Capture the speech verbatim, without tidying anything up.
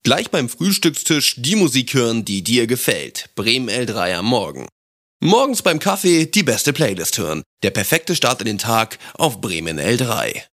Gleich beim Frühstückstisch die Musik hören, die dir gefällt. Bremen L drei am Morgen. Morgens beim Kaffee die beste Playlist hören. Der perfekte Start in den Tag auf Bremen L drei.